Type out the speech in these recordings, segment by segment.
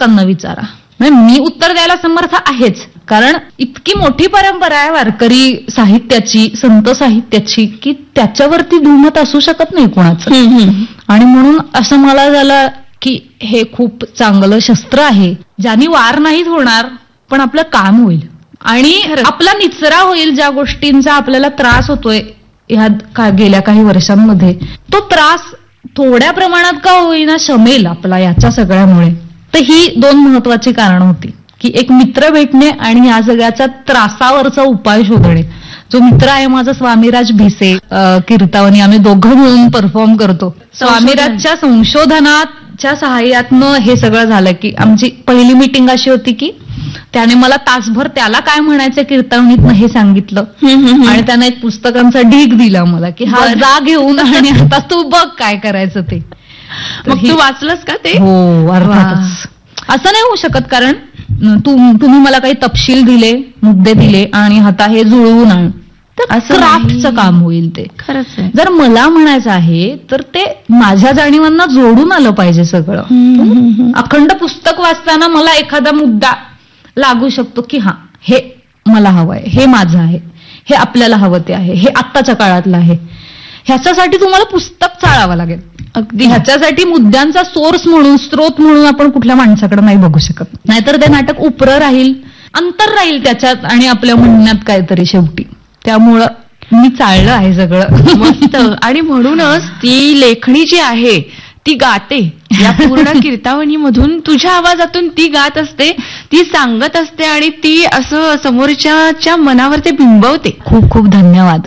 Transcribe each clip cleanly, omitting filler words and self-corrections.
लोकांना विचारा. म्हणजे मी उत्तर द्यायला समर्थ आहेच, कारण इतकी मोठी परंपरा आहे वारकरी साहित्याची, संत साहित्याची, की त्याच्यावरती दुमत असू शकत नाही कोणाचं. आणि म्हणून असं मला झालं की हे खूप चांगलं शस्त्र आहे, ज्याने वार नाहीच होणार पण आपलं काम होईल आणि आपला निचरा होईल. ज्या गोष्टींचा आपल्याला त्रास होतोय ह्या गेल्या काही वर्षांमध्ये, तो त्रास थोड्या प्रमाणात का होईना शमेल आपला याच्या सगळ्यामुळे. तर ही 2 महत्वाची कारणं होती, की एक मित्र भेटणे आणि या सगळ्याच्या त्रासावरचा उपाय शोधणे. जो मित्र आहे माझा स्वामीराज भिसे, कीर्तावनी, आम्ही दोघं मिळून परफॉर्म करतो. स्वामीराजच्या संशोधनाच्या सहाय्यातनं हे सगळं झालं, की आमची पहिली मीटिंग अशी होती की त्याने मला तासभर त्याला काय म्हणायचं कीर्तवणीतनं हे सांगितलं आणि त्याने एक पुस्तकांचा ढीग दिला मला, की हा जा घेऊन आणि आता तू बघ काय करायचं ते. मग तू वाचलंस का ते? हो, अर्थातच. असं नाही होऊ शकत, कारण तुम्ही मला काही तपशील दिले, मुद्दे दिले आणि आता हे जुळवून आण, तर क्राफ्टचं काम होईल ते. खरंच आहे. जर मला म्हणायचं आहे तर ते माझ्या जाणीवांना जोडून आलं पाहिजे सगळं. अखंड पुस्तक वाचताना मला एखादा मुद्दा लागू शकतो की हा हे मला हवंय, हे माझं आहे, हे आपल्याला हवं ते आहे, हे आत्ताच्या काळातलं आहे. ह्याच्यासाठी तुम्हाला पुस्तक चाळावं लागेल. अगदी ह्याच्यासाठी मुद्द्यांचा सोर्स म्हणून, स्रोत म्हणून आपण कुठल्या माणसाकडे नाही बघू शकत. नाहीतर ते नाटक उपरं राहील, अंतर राहील त्याच्यात आणि आपल्या म्हणण्यात काहीतरी शेवटी. त्यामुळं मी चाललं आहे सगळं. मस्त. आणि म्हणूनच ती लेखणी जी आहे ती गाते. या पूर्ण कीर्तावनीमधून तुझ्या आवाजातून ती गात असते, ती सांगत असते आणि ती असं समोरच्या मनावर ते बिंबवते. खूप खूप धन्यवाद.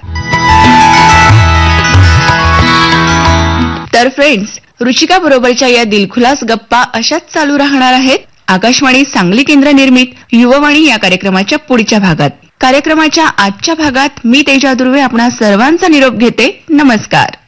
तर फ्रेंड्स, रुचिका बरोबरच्या या दिलखुलास गप्पा अशाच चालू राहणार आहेत आकाशवाणी सांगली केंद्र निर्मित युववाणी या कार्यक्रमाच्या पुढच्या भागात. कार्यक्रमाच्या आजच्या भागात मी तेजा दुर्वे आपणा सर्वांचा निरोप घेते. नमस्कार.